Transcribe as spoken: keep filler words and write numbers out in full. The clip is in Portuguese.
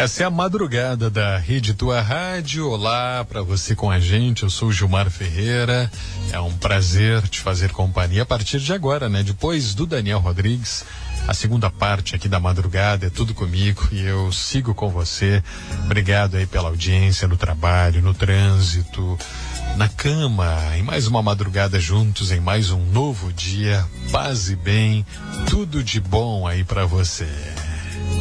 Essa é a madrugada da Rede Tua Rádio. Olá para você com a gente, eu sou o Gilmar Ferreira. É um prazer te fazer companhia a partir de agora, né? Depois do Daniel Rodrigues, a segunda parte aqui da madrugada é tudo comigo e eu sigo com você. Obrigado aí pela audiência, no trabalho, no trânsito, na cama, em mais uma madrugada juntos, em mais um novo dia. Paz e bem, tudo de bom aí para você.